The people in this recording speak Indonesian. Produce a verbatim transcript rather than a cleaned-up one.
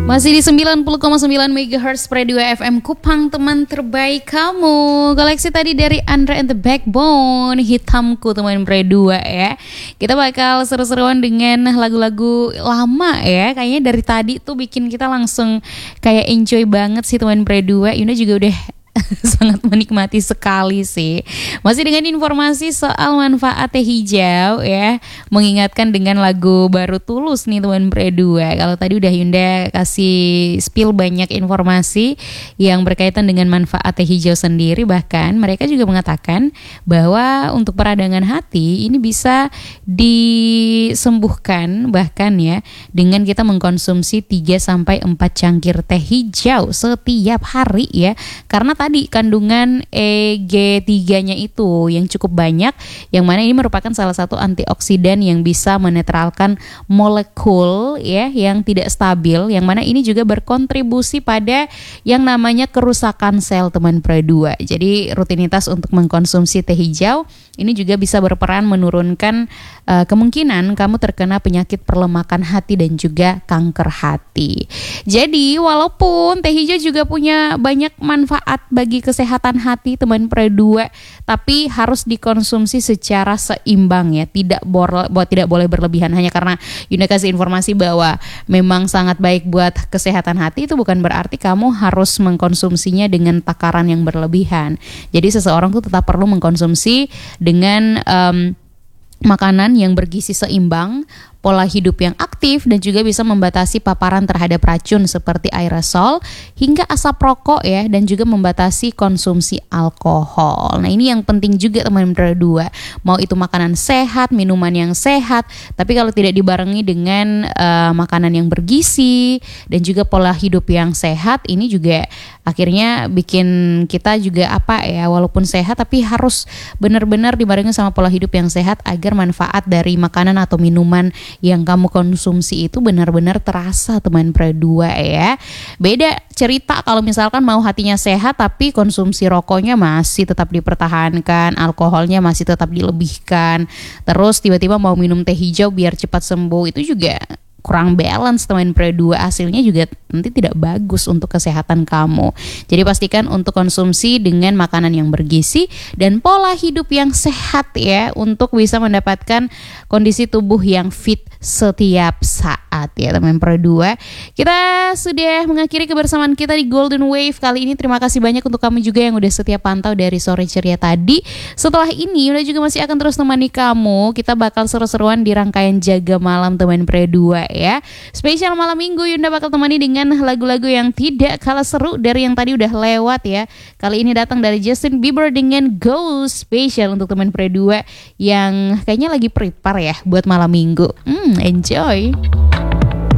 Masih di sembilan puluh koma sembilan megahertz Pre dua F M Kupang, teman terbaik kamu. Koleksi tadi dari Andre and the Backbone, Hitamku teman Pre dua ya. Kita bakal seru-seruan dengan lagu-lagu lama ya. Kayaknya dari tadi tuh bikin kita langsung kayak enjoy banget sih teman Pre dua. Yuna juga udah sangat menikmati sekali sih. Masih dengan informasi soal manfaat teh hijau ya. Mengingatkan dengan lagu baru Tulus nih teman Pre dua. Kalau tadi udah Yunda kasih spill banyak informasi yang berkaitan dengan manfaat teh hijau sendiri. Bahkan mereka juga mengatakan bahwa untuk peradangan hati ini bisa disembuhkan bahkan ya dengan kita mengkonsumsi tiga sampai empat cangkir teh hijau setiap hari ya. Karena tadi kandungan E G tiga-nya itu yang cukup banyak, yang mana ini merupakan salah satu antioksidan yang bisa menetralkan molekul ya yang tidak stabil, yang mana ini juga berkontribusi pada yang namanya kerusakan sel teman Pre dua. Jadi rutinitas untuk mengkonsumsi teh hijau ini juga bisa berperan menurunkan uh, kemungkinan kamu terkena penyakit perlemakan hati dan juga kanker hati. Jadi walaupun teh hijau juga punya banyak manfaat bagi kesehatan hati teman Pre dua, tapi harus dikonsumsi secara seimbang ya, tidak boleh tidak boleh berlebihan. Hanya karena Yunda kasih informasi bahwa memang sangat baik buat kesehatan hati, itu bukan berarti kamu harus mengkonsumsinya dengan takaran yang berlebihan. Jadi seseorang tuh tetap perlu mengkonsumsi dengan um, makanan yang bergizi seimbang, pola hidup yang aktif, dan juga bisa membatasi paparan terhadap racun seperti aerosol hingga asap rokok ya, dan juga membatasi konsumsi alkohol. Nah ini yang penting juga teman Pre dua. Mau itu makanan sehat, minuman yang sehat, tapi kalau tidak dibarengi dengan uh, makanan yang bergizi dan juga pola hidup yang sehat, ini juga akhirnya bikin kita juga apa ya, walaupun sehat tapi harus benar-benar dibarengi sama pola hidup yang sehat agar manfaat dari makanan atau minuman yang kamu konsumsi itu benar-benar terasa teman Pre dua ya. Beda cerita kalau misalkan mau hatinya sehat tapi konsumsi rokoknya masih tetap dipertahankan, alkoholnya masih tetap dilebihkan, terus tiba-tiba mau minum teh hijau biar cepat sembuh, itu juga kurang balance teman Pre dua, hasilnya juga nanti tidak bagus untuk kesehatan kamu. Jadi pastikan untuk konsumsi dengan makanan yang bergizi dan pola hidup yang sehat ya, untuk bisa mendapatkan kondisi tubuh yang fit setiap saat ya teman Pre dua. Kita sudah mengakhiri kebersamaan kita di Golden Wave kali ini. Terima kasih banyak untuk kamu juga yang udah setia pantau dari sore ceria tadi. Setelah ini Yuna juga masih akan terus menemani kamu. Kita bakal seru-seruan di rangkaian Jaga Malam teman Pre dua ya. Spesial malam minggu Yunda bakal temani dengan lagu-lagu yang tidak kalah seru dari yang tadi udah lewat ya. Kali ini datang dari Justin Bieber dengan Ghost, spesial untuk teman Pre dua yang kayaknya lagi prepare ya buat malam minggu. Hmm, enjoy.